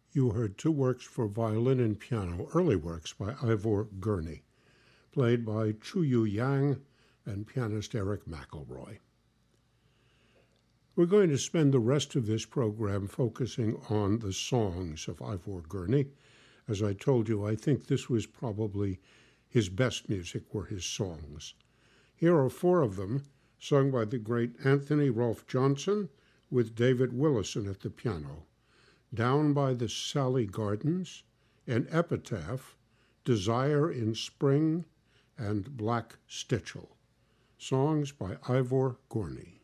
You heard two works for violin and piano, early works by Ivor Gurney, played by Chu-Yu Yang and pianist Eric McElroy. We're going to spend the rest of this program focusing on the songs of Ivor Gurney. As I told you, I think this was probably his best music were his songs. Here are four of them, sung by the great Anthony Rolfe Johnson with David Willison at the piano. Down by the Sally Gardens, An Epitaph, Desire in Spring, and Black Stitchell. Songs by Ivor Gurney.